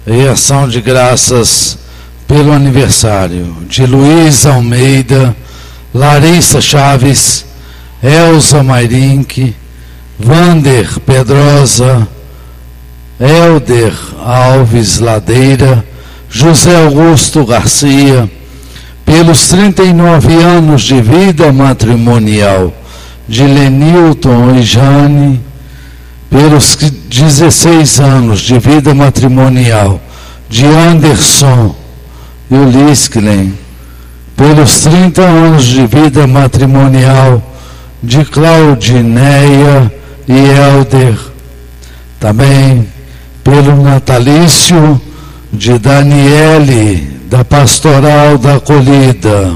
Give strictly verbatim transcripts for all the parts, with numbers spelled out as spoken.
e ação de graças pelo aniversário de Luiz Almeida, Larissa Chaves, Elza Mairink, Vander Pedrosa, Helder Alves Ladeira, José Augusto Garcia, pelos trinta e nove anos de vida matrimonial de Lenilton e Jane, pelos dezesseis anos de vida matrimonial de Anderson e Ulisclen, pelos trinta anos de vida matrimonial de Claudineia e Helder, também pelo natalício de Daniele, da Pastoral da Acolhida,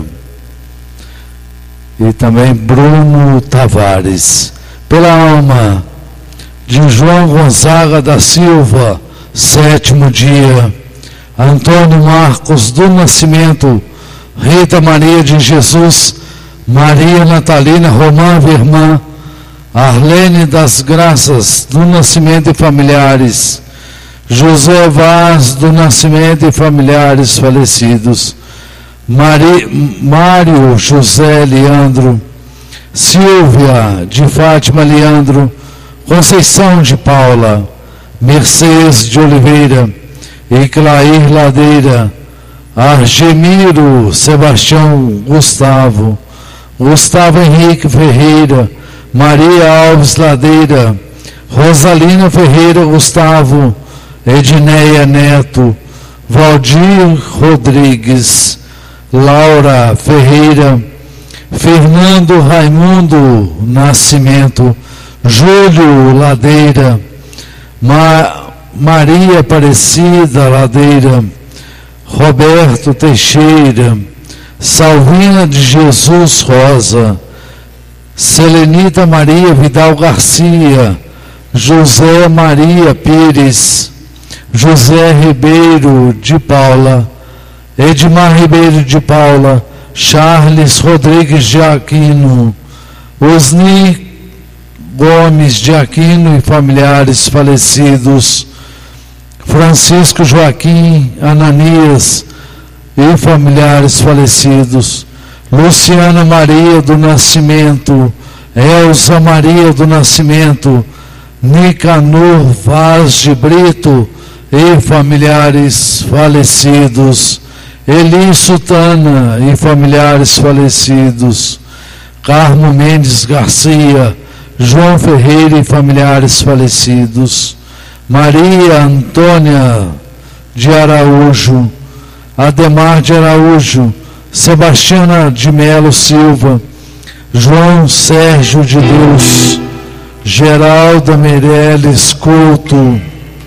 e também Bruno Tavares, pela alma de João Gonzaga da Silva, sétimo dia, Antônio Marcos do Nascimento, Rita Maria de Jesus, Maria Natalina Romã Vermã, Arlene das Graças do Nascimento e familiares, José Vaz do Nascimento e familiares falecidos, Mari, Mário José Leandro, Silvia de Fátima Leandro, Conceição de Paula, Mercedes de Oliveira, Eclair Ladeira, Argemiro Sebastião Gustavo, Gustavo Henrique Ferreira, Maria Alves Ladeira, Rosalina Ferreira Gustavo, Edneia Neto, Valdir Rodrigues, Laura Ferreira, Fernando Raimundo Nascimento, Júlio Ladeira, Ma, Maria Aparecida Ladeira, Roberto Teixeira, Salvina de Jesus Rosa, Selenita Maria Vidal Garcia, José Maria Pires, José Ribeiro de Paula, Edmar Ribeiro de Paula, Charles Rodrigues de Aquino, Osni Gomes de Aquino e familiares falecidos, Francisco Joaquim Ananias e familiares falecidos, Luciana Maria do Nascimento, Elza Maria do Nascimento, Nicanor Vaz de Brito e familiares falecidos, Eli Sutana e familiares falecidos, Carmo Mendes Garcia, João Ferreira e familiares falecidos, Maria Antônia de Araújo, Ademar de Araújo, Sebastiana de Melo Silva, João Sérgio de Deus, Geralda Meirelles Couto,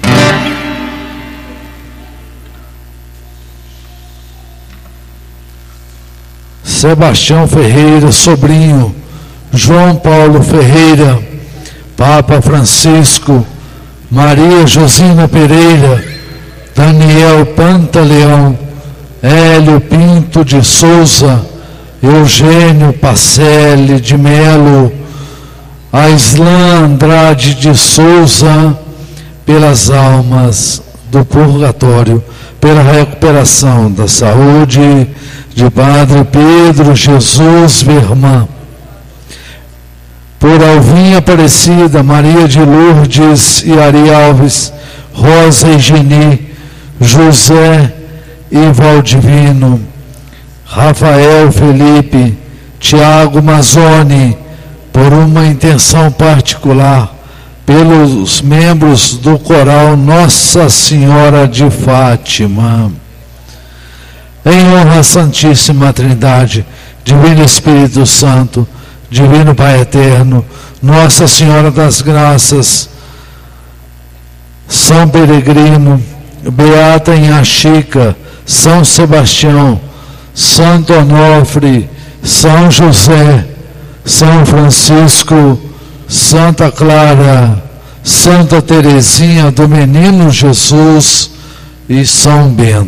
Sebastião Ferreira Sobrinho, João Paulo Ferreira, Papa Francisco, Maria Josina Pereira, Daniel Pantaleão, Hélio Pinto de Souza, Eugênio Pacelli de Melo, Aislan Andrade de Souza, pelas almas do purgatório, pela recuperação da saúde de Padre Pedro Jesus Vermã, por Alvinha Aparecida, Maria de Lourdes e Ari Alves, Rosa e Geni, José e Valdivino, Rafael Felipe, Tiago Mazzoni, por uma intenção particular, pelos membros do coral Nossa Senhora de Fátima. Em honra à Santíssima Trindade, Divino Espírito Santo, Divino Pai Eterno, Nossa Senhora das Graças, São Peregrino, Beata Inhaxica, São Sebastião, Santo Onofre, São José, São Francisco, Santa Clara, Santa Teresinha do Menino Jesus e São Bento.